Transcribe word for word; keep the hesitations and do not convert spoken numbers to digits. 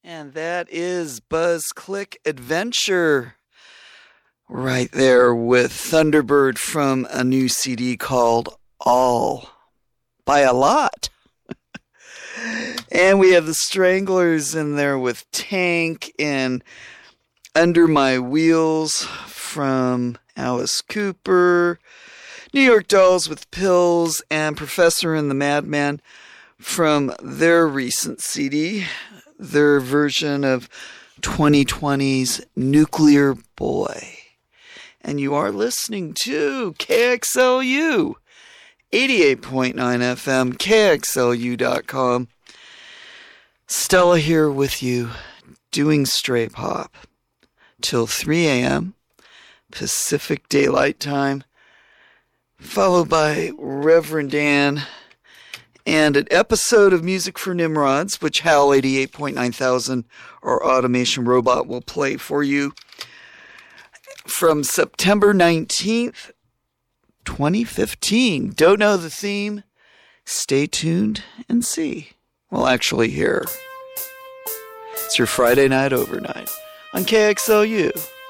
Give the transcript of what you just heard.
And that is Buzz Click Adventure. Right there with Thunderbird from a new C D called All. By a Lot. And we have the Stranglers in there with Tank and Under My Wheels from Alice Cooper. New York Dolls with Pills and Professor and the Madman from their recent C D. Their version of twenty twenty's Nuclear Boy. And you are listening to K X L U, eighty-eight point nine F M, K X L U dot com. Stella here with you, doing Stray Pop till three a.m. Pacific Daylight Time, followed by Reverend Dan and an episode of Music for Nimrods, which HAL eighty-eight point nine thousand, or Automation Robot, will play for you from September nineteenth, twenty fifteen. Don't know the theme? Stay tuned and see. Well, actually, here. It's your Friday night overnight on K X L U.